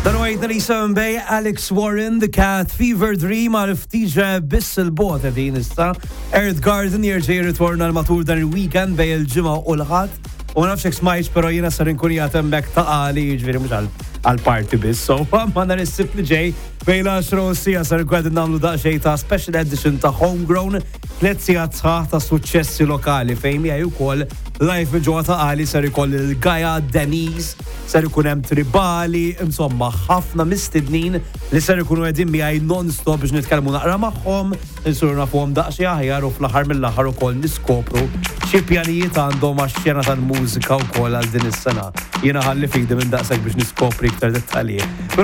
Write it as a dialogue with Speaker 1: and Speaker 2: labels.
Speaker 1: Dan għajtna li bej Alex Warren, The Cat Fever Dream, għarif tiġa biss il-bot din issa. Earth Garden jirġej ritorna l-matur dan il-weekend bej il-ġimgħa u l-ħadd. U ma nafx smajċ, pero jina sar inkun jgħatem bek ta' għali, ġviri mux għal-party bis. So, ma nar is-sibt li ġej, bejla xrosija sar inkun namlu daqxej ta' special edition ta' Homegrown, 3 sigħat sħaħ ta' successi lokali, fejn jgħaj u koll live ġoħa ta' għali sar ikoll il-Gaja, Denise, sar ikun hemm Tribali, insomma, ħafna mistednin li sar ikunu għedin miħaj non-stop biex nitkellmu naqra magħhom, insuru nafuhom daqxej aħjar u fl-aħħar mill-aħħar ukoll niskopru xi pjanijiet għandhom għax-xena tal-mużika wkoll għal din is-sena. Jiena ħalli fidi minn daqshekk biex niskopri iktar dettalji.